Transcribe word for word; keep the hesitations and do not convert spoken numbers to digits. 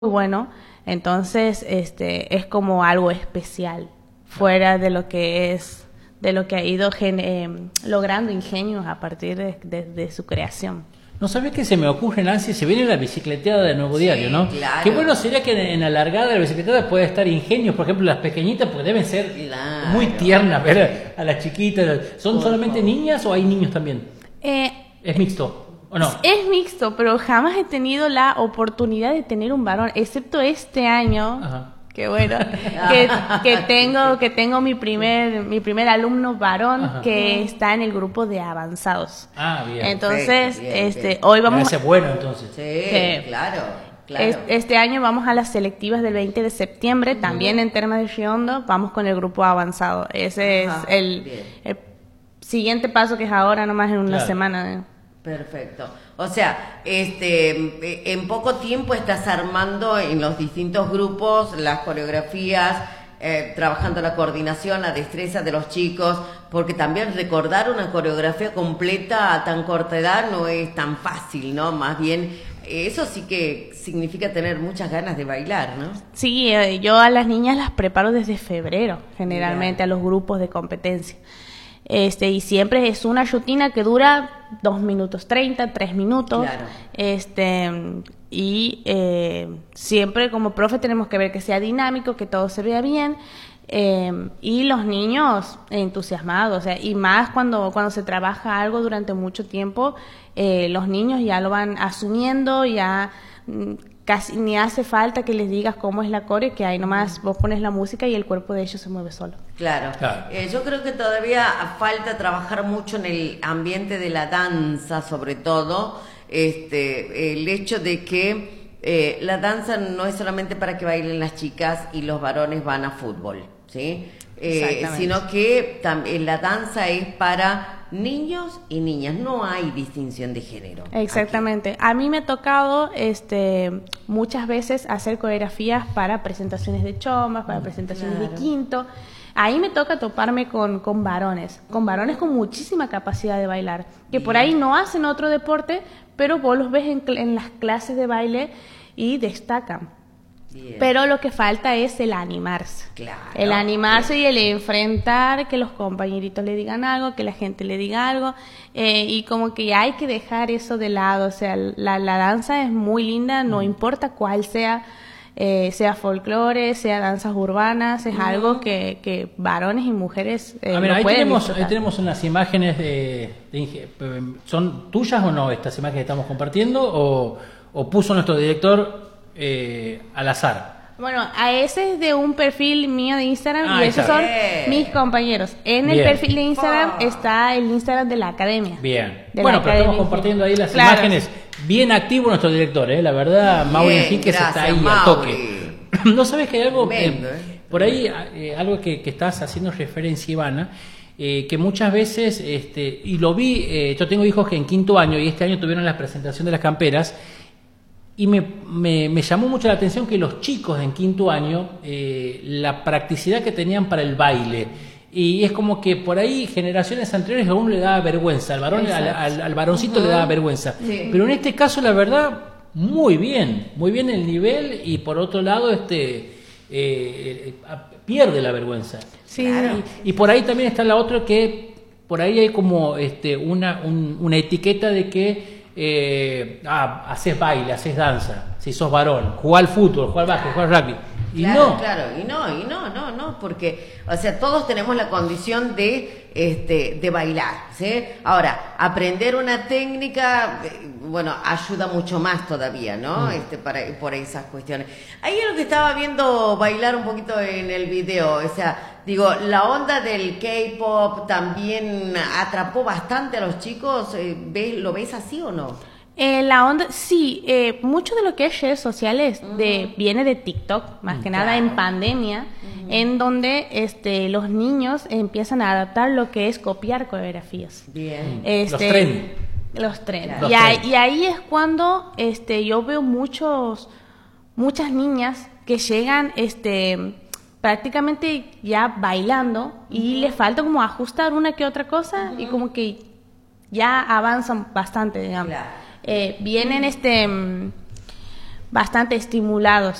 bueno, entonces este es como algo especial, fuera de lo que es, de lo que ha ido gen eh, logrando Ingenios a partir de, de, de su creación. No sabes qué se me ocurre, Nancy, se viene la bicicleteada de Nuevo Sí, Diario, ¿no? claro. Qué bueno sería que en, en la largada de la bicicleteada pueda estar Ingenios, por ejemplo, las pequeñitas, porque deben ser Claro. muy tiernas ver a las chiquitas. ¿Son Por solamente favor. niñas o hay niños también? Eh, ¿Es mixto o no? Es mixto, pero jamás he tenido la oportunidad de tener un varón, excepto este año. Ajá. Que bueno, que, que tengo que tengo mi primer mi primer alumno varón. Ajá. Que está en el grupo de avanzados. Ah, bien. Entonces, Perfecto, bien, este bien. hoy vamos Ese es bueno, entonces. Sí, que- claro, claro. es- este año vamos a las selectivas del veinte de septiembre, también en Termas de Riondo, vamos con el grupo avanzado. Ese Ajá, es el, bien. el siguiente paso, que es ahora, nomás en una Claro. semana. ¿eh? Perfecto. O sea, este, en poco tiempo estás armando en los distintos grupos las coreografías, eh, trabajando la coordinación, la destreza de los chicos, porque también recordar una coreografía completa a tan corta edad no es tan fácil, ¿no? Más bien, eso sí que significa tener muchas ganas de bailar, ¿no? Sí, eh, yo a las niñas las preparo desde febrero, generalmente, Ya. a los grupos de competencia. Este, y siempre es una rutina que dura dos minutos treinta, tres minutos. Claro. Este, y eh, siempre como profe tenemos que ver que sea dinámico, que todo se vea bien. eh, y los niños entusiasmados, o sea, y más cuando, cuando se trabaja algo durante mucho tiempo, eh, los niños ya lo van asumiendo, ya mm, casi ni hace falta que les digas cómo es la core, que ahí nomás vos pones la música y el cuerpo de ellos se mueve solo. Claro, Claro. Eh, yo creo que todavía falta trabajar mucho en el ambiente de la danza, sobre todo, este, el hecho de que eh, la danza no es solamente para que bailen las chicas y los varones van a fútbol, ¿sí? Eh, Exactamente. sino que también la danza es para niños y niñas, no hay distinción de género. Exactamente. A mí me ha tocado este, muchas veces hacer coreografías para presentaciones de chomas, para presentaciones Claro. de quinto. Ahí me toca toparme con, con varones, con varones con muchísima capacidad de bailar, que por ahí no hacen otro deporte, pero vos los ves en, cl- en las clases de baile y destacan. Bien. Pero lo que falta es el animarse. Claro. El animarse y el enfrentar, que los compañeritos le digan algo, que la gente le diga algo. eh, y como que hay que dejar eso de lado. O sea, la, la danza es muy linda, no importa cuál sea, eh, sea folclore, sea danzas urbanas, es algo que, que varones y mujeres eh, Ah, mira, lo ahí pueden tenemos, ahí disfrutar. tenemos unas imágenes de, de Inge- eh, ¿son tuyas o no estas imágenes que estamos compartiendo? ¿O, o puso nuestro director eh, al azar? Bueno, a ese es de un perfil mío de Instagram Ah, y esos está son bien. mis compañeros. En el Bien. perfil de Instagram Ah. está el Instagram de la academia. Bien. De Bueno, la pero estamos Academia compartiendo ahí las Claro. imágenes. Bien activo nuestro director, ¿eh? La verdad, Mauri Bien, Enríquez está gracias, ahí a Mauri. toque. ¿No sabes que hay algo? Tremendo, eh, ¿eh? por ahí, eh, algo que, que estás haciendo referencia, Ivana, eh, que muchas veces, este, y lo vi, eh, yo tengo hijos que en quinto año y este año tuvieron la presentación de las camperas, y me, me, me llamó mucho la atención que los chicos en quinto año, eh, la practicidad que tenían para el baile, y es como que por ahí generaciones anteriores a uno le daba vergüenza, al varón, al, Exacto. al, al varoncito le daba vergüenza, Sí. pero en este caso la verdad, muy bien, muy bien el nivel, y por otro lado, este eh, eh, pierde la vergüenza. Sí, Claro. Y, y por ahí también está la otra que por ahí hay como este una, un- una etiqueta de que eh, ah, haces baile, haces danza, si sos varón, jugás al fútbol, jugás al básquet, jugás al rugby. Y Claro, no, claro, y no, y no, no, no, porque, o sea, todos tenemos la condición de, este, de bailar, ¿sí? Ahora, aprender una técnica, eh, bueno, ayuda mucho más todavía, ¿no? Mm. Este, para, por esas cuestiones. Ahí es lo que estaba viendo bailar un poquito en el video, o sea, digo, la onda del K-pop también atrapó bastante a los chicos, eh, ¿ves, ¿lo ves así o no? Eh, la onda, sí, eh, mucho de lo que es redes sociales de, viene de TikTok, más que nada en Claro. pandemia, en donde este, los niños empiezan a adaptar lo que es copiar coreografías. Bien. Este, Los tren. Los tren. Claro. Y, Los ahí, tren. y ahí es cuando este, yo veo muchos, muchas niñas que llegan este, prácticamente ya bailando y les falta como ajustar una que otra cosa y como que ya avanzan bastante, digamos. Claro. Eh, vienen este mm, bastante estimulados